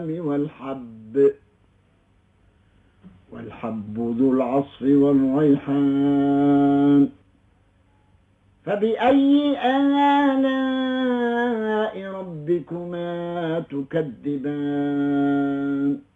والحب ذو العصف والريحان. فبأي آلاء ربكما تكذبان